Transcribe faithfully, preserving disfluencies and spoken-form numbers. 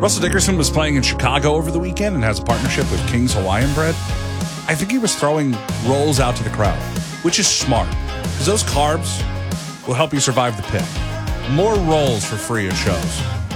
Russell Dickerson was playing in Chicago over the weekend and has a partnership with King's Hawaiian Bread. I think he was throwing rolls out to the crowd, which is smart because those carbs will help you survive the pit. More rolls for free at shows.